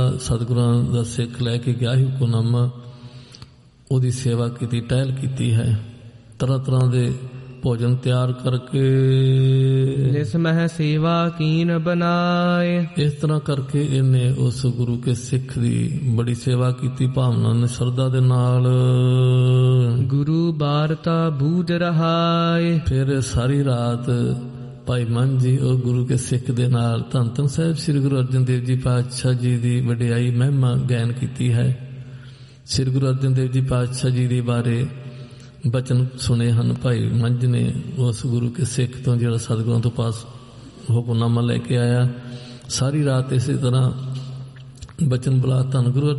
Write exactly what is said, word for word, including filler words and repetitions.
ਸਤਿਗੁਰਾਂ ਦਾ ਸਿੱਖ ਲੈ ਕੇ ਗਿਆ ਸੀ ਹੁਕਮਨਾਮਾ, ਉਹਦੀ ਸੇਵਾ ਕੀਤੀ, ਟਹਿਲ ਕੀਤੀ ਹੈ। ਤਰ੍ਹਾਂ ਤਰ੍ਹਾਂ ਦੇ ਭੋਜਨ ਤਿਆਰ ਕਰਕੇ ਜਿਸ ਮਹਿ ਸੇਵਾ ਕੀਨ ਬਨਾਏ। ਇਸ ਤਰ੍ਹਾਂ ਕਰਕੇ ਇਹਨੇ ਉਸ ਗੁਰੂ ਕੇ ਸਿੱਖ ਦੀ ਬੜੀ ਸੇਵਾ ਕੀਤੀ, ਭਾਵਨਾ ਨੇ, ਸ਼ਰਧਾ ਦੇ ਨਾਲ। ਗੁਰੂ ਬਾਰਤਾ ਬੂਝ ਰਹਾਏ। ਫਿਰ ਸਾਰੀ ਰਾਤ ਭਾਈ ਮਨ ਜੀ ਉਹ ਗੁਰੂ ਕੇ ਸਿੱਖ ਦੇ ਨਾਲ ਧੰਨ ਧੰਨ ਸਾਹਿਬ ਸ੍ਰੀ ਗੁਰੂ ਅਰਜਨ ਦੇਵ ਜੀ ਪਾਤਸ਼ਾਹ ਜੀ ਦੀ ਵਡਿਆਈ ਮਹਿਮਾ ਗਾਇਨ ਕੀਤੀ ਹੈ। ਸ੍ਰੀ ਗੁਰੂ ਅਰਜਨ ਦੇਵ ਜੀ ਪਾਤਸ਼ਾਹ ਜੀ ਦੇ ਬਾਰੇ ਬਚਨ ਸੁਣੇ ਹਨ ਭਾਈ ਮੰਝ ਨੇ, ਉਸ ਗੁਰੂ ਕੇ ਸਿੱਖ ਤੋਂ ਜਿਹੜਾ ਸਤਿਗੁਰਾਂ ਤੋਂ ਪਾਸ ਹੁਕਮਨਾਮਾ ਲੈ ਕੇ ਆਇਆ। ਸਾਰੀ ਰਾਤ ਇਸੇ ਤਰ੍ਹਾਂ ਬਚਨ ਬੁਲਾ ਧੰਨ ਗੁਰੂ